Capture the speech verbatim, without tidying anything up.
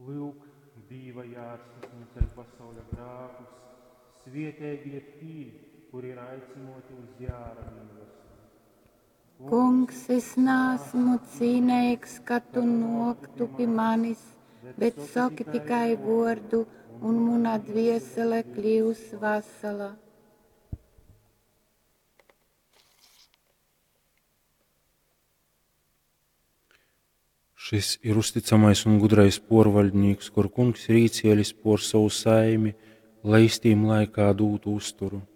Lūk, Dieva jārstas un ceļ pasaules grākus, svietēji ir tī, kur ir aicinoti uz jāra mīlestību. Kungs, es nesmu cīnīgs, ka tu noktu pie manis, bet saki tikai vārdu, un mana dviesele kļūs vesela. Šis ir uzticamais un gudrais porvaļnieks, kur kungs ir īcielis por savu saimi, lai īstīm laikā dūtu uzturu.